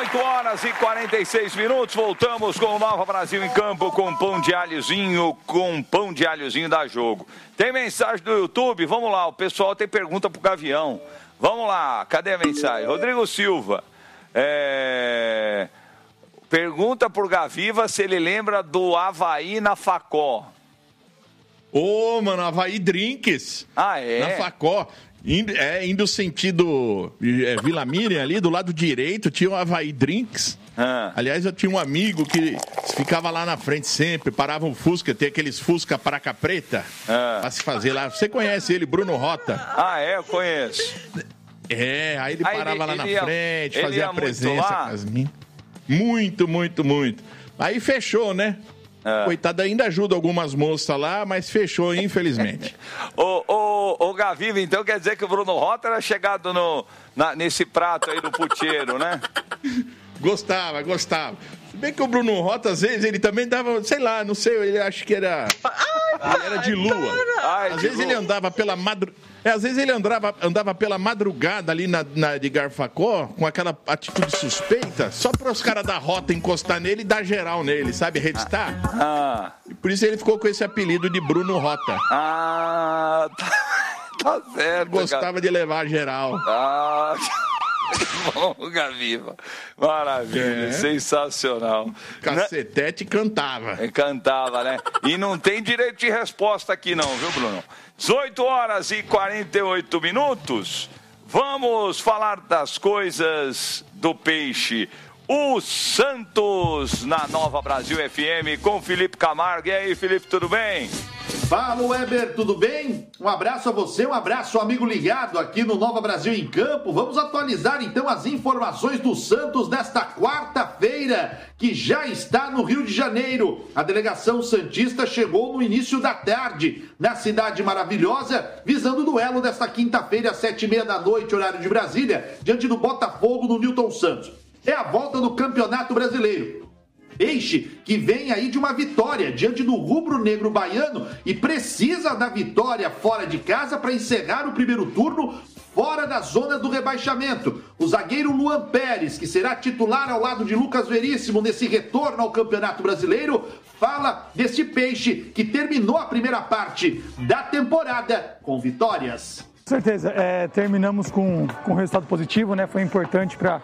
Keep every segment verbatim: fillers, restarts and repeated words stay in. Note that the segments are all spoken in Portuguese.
dezoito horas e quarenta e seis minutos, voltamos com o Nova Brasil em campo com pão de alhozinho, com pão de alhozinho da Jogo. Tem mensagem do YouTube? Vamos lá, o pessoal tem pergunta pro Gavião. Vamos lá, cadê a mensagem? Rodrigo Silva, é... pergunta pro Gaviva se ele lembra do Avaí na Facó. Ô, oh, mano, Avaí Drinks. Ah, é? Na Facó. Indo, é, indo sentido é, Vila Miriam ali, do lado direito, tinha o Avaí Drinks. Ah. Aliás, eu tinha um amigo que ficava lá na frente sempre, parava um Fusca, tem aqueles Fusca Paraca Preta, ah. pra se fazer lá. Você conhece ele, Bruno Rota? Ah, é? Eu conheço. É, aí ele aí parava ele, lá ele na ia, frente, fazia a presença com as minhas. Muito, muito, muito. Aí fechou, né? Ah. Coitado, ainda ajuda algumas moças lá, mas fechou, infelizmente. Ô, ô, ô, Gaviva, então quer dizer que o Bruno Rota era chegado no, na, nesse prato aí do puteiro, né? Gostava, gostava. Se bem que o Bruno Rota, às vezes, ele também dava, sei lá, não sei, ele acho que era... Ai, ele era de lua. Ai, às vezes lua. Ele andava pela madrugada. É, às vezes ele andava, andava pela madrugada ali na, na de Garfacó, com aquela atitude suspeita, só para os caras da rota encostar nele e dar geral nele, sabe? Redstar. Ah. E por isso ele ficou com esse apelido de Bruno Rota. Ah, tá, tá certo. Gostava cara. de levar geral. Ah, bom, Gaviva. Maravilha, é. Sensacional. Cacetete Na... cantava. Cantava, né? E não tem direito de resposta aqui não, viu, Bruno? dezoito horas e quarenta e oito minutos. Vamos falar das coisas do peixe. O Santos na Nova Brasil F M com Felipe Camargo. E aí, Felipe, tudo bem? Fala, Weber, tudo bem? Um abraço a você, um abraço, amigo ligado aqui no Nova Brasil em Campo. Vamos atualizar então as informações do Santos nesta quarta-feira, que já está no Rio de Janeiro. A delegação santista chegou no início da tarde, na Cidade Maravilhosa, visando o duelo desta quinta-feira, às sete e meia da noite, horário de Brasília, diante do Botafogo no Newton Santos. É a volta do Campeonato Brasileiro. Peixe que vem aí de uma vitória diante do rubro-negro baiano e precisa da vitória fora de casa para encerrar o primeiro turno fora da zona do rebaixamento. O zagueiro Luan Pérez, que será titular ao lado de Lucas Veríssimo nesse retorno ao Campeonato Brasileiro, fala deste Peixe que terminou a primeira parte da temporada com vitórias. Com certeza, é, terminamos com, com resultado positivo, né? Foi importante para...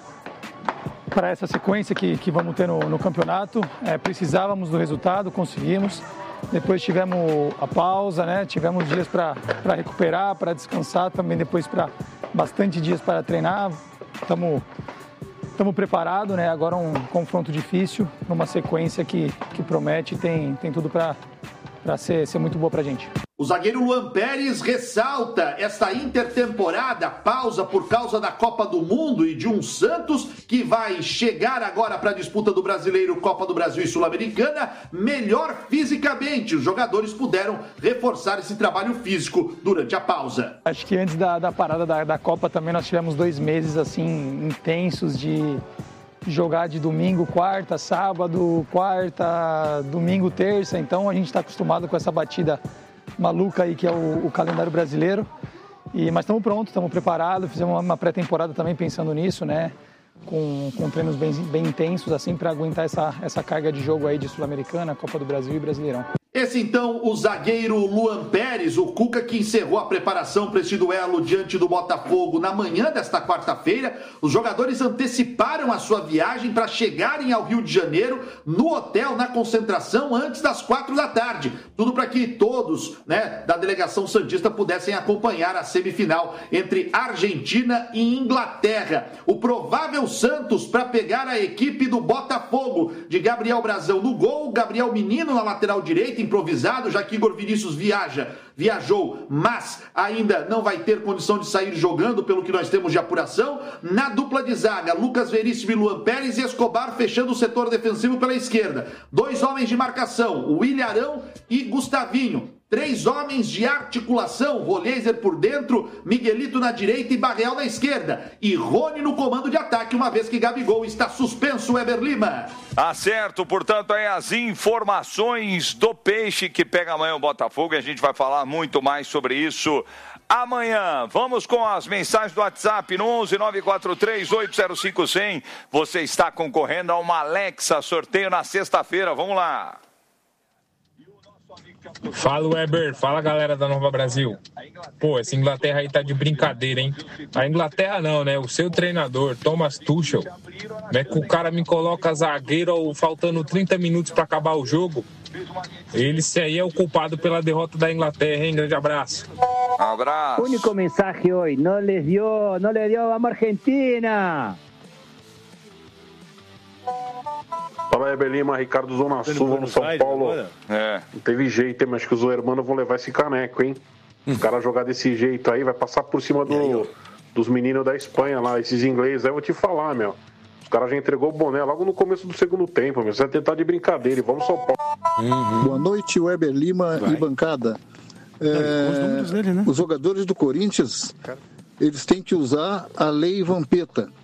para essa sequência que, que vamos ter no, no campeonato. É, precisávamos do resultado, conseguimos. Depois tivemos a pausa, né? Tivemos dias para recuperar, para descansar, também depois para bastante dias para treinar. Estamos estamos preparados, né? Agora um confronto difícil, numa sequência que, que promete e tem, tem tudo para ser, ser muito boa para a gente. O zagueiro Luan Pérez ressalta esta intertemporada, pausa por causa da Copa do Mundo e de um Santos que vai chegar agora para a disputa do Brasileiro, Copa do Brasil e Sul-Americana, melhor fisicamente. Os jogadores puderam reforçar esse trabalho físico durante a pausa. Acho que antes da, da parada da, da Copa também nós tivemos dois meses assim intensos de jogar de domingo, quarta, sábado, quarta, domingo, terça. Então a gente está acostumado com essa batida maluca aí que é o, o calendário brasileiro, e, mas estamos prontos, estamos preparados, fizemos uma pré-temporada também pensando nisso, né, com, com treinos bem, bem intensos assim para aguentar essa, essa carga de jogo aí de Sul-Americana, Copa do Brasil e Brasileirão. Esse então, o zagueiro Luan Pérez, o Cuca que encerrou a preparação para este duelo diante do Botafogo na manhã desta quarta-feira. Os jogadores anteciparam a sua viagem para chegarem ao Rio de Janeiro no hotel, na concentração, antes das quatro da tarde. Tudo para que todos, né, da delegação santista pudessem acompanhar a semifinal entre Argentina e Inglaterra. O provável Santos para pegar a equipe do Botafogo, de Gabriel Brazão no gol, Gabriel Menino na lateral direita, improvisado, já que Igor Vinícius viaja, viajou, mas ainda não vai ter condição de sair jogando, pelo que nós temos de apuração. Na dupla de zaga, Lucas Veríssimo e Luan Pérez, e Escobar fechando o setor defensivo pela esquerda. Dois homens de marcação, o Ilharão e Gustavinho. Três homens de articulação, Rolheiser por dentro, Miguelito na direita e Barreal na esquerda. E Rony no comando de ataque, uma vez que Gabigol está suspenso, Weber Lima. Tá certo, portanto, aí as informações do Peixe que pega amanhã o Botafogo e a gente vai falar muito mais sobre isso amanhã. Vamos com as mensagens do WhatsApp no onze nove quatro três oito zero cinco zero zero. Você está concorrendo a uma Alexa, sorteio na sexta-feira. Vamos lá. Fala, Weber. Fala, galera da Nova Brasil. Pô, essa Inglaterra aí tá de brincadeira, hein? A Inglaterra não, né? O seu treinador, Thomas Tuchel, né? Que o cara me coloca zagueiro faltando trinta minutos para acabar o jogo. Ele esse aí é o culpado pela derrota da Inglaterra, hein? Grande abraço. Um abraço. Único mensaje hoy, no les dio, no les dio, vamos Argentina. Fala, Weber Lima, Ricardo Zona Sul, vamos São Paulo. É. Não teve jeito, hein? Mas que os hermanos vão levar esse caneco, hein? O cara jogar desse jeito aí, vai passar por cima do, dos meninos da Espanha lá, esses ingleses. Aí eu vou te falar, meu. Os caras já entregou o boné logo no começo do segundo tempo, meu. Você vai tentar de brincadeira e vamos São Paulo. Uhum. Boa noite, Weber Lima vai. E bancada. É, os, dele, né? Os jogadores do Corinthians, eles têm que usar a lei Vampeta.